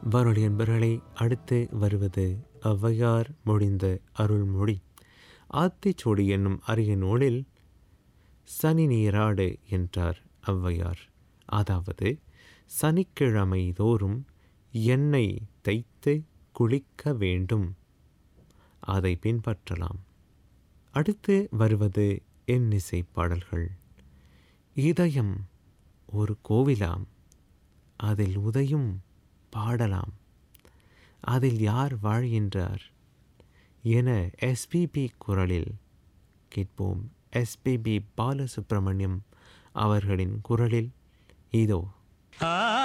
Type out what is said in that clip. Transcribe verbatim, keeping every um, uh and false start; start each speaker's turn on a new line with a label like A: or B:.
A: வானொலி என்பர்களை அடுத்து வருவது ஔவையார் மொழிந்த அருள்மொழி. ஆத்திச்சூடி என்னும் அரிய நூலில் சனி நீராடு என்றார் ஔவையார். அதாவது சனிக்கிழமை தோறும் எண்ணெய் தைத்து குளிக்க வேண்டும். அதை பின்பற்றலாம். அடுத்து வருவது இன்னிசை பாடல்கள். இதயம் ஒரு கோவிலாம், அதில் உதயும் பாடலாம், அதில் யார் வாழ்கின்றார் என எஸ்பிபி குரலில் கேட்போம். எஸ்பிபி பாலசுப்ரமணியம் அவர்களின் குரலில் இதோ.